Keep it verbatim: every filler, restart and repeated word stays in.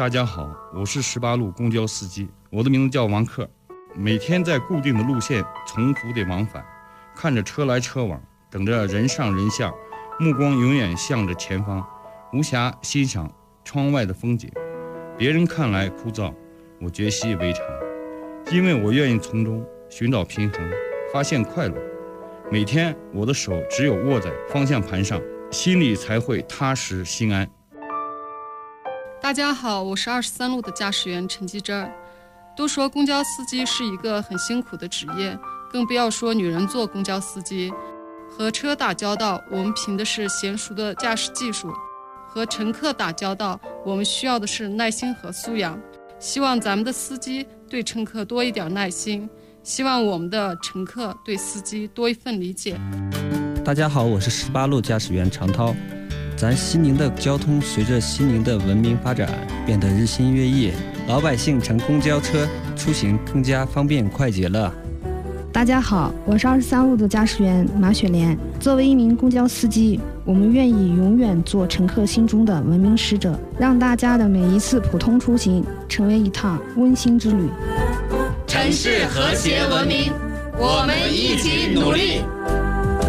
大家好，我是十八路公交司机，我的名字叫王克，每天在固定的路线重复的往返，看着车来车往，等着人上人下，目光永远向着前方，无暇欣赏窗外的风景。别人看来枯燥，我觉习以为常，因为我愿意从中寻找平衡，发现快乐。每天我的手只有握在方向盘上，心里才会踏实心安。 大家好，我是二十三路的驾驶员陈继珍。都说公交司机是一个很辛苦的职业，更不要说女人做公交司机。和车打交道，我们凭的是娴熟的驾驶技术；和乘客打交道，我们需要的是耐心和素养。希望咱们的司机对乘客多一点耐心，希望我们的乘客对司机多一份理解。 大家好，我是十八路驾驶员常涛。咱西宁的交通随着西宁的文明发展变得日新月异，老百姓乘公交车出行更加方便快捷了。 大家好，我是二十三路的驾驶员马雪莲。作为一名公交司机，我们愿意永远做乘客心中的文明使者，让大家的每一次普通出行成为一趟温馨之旅。 城市和谐文明，我们一起努力。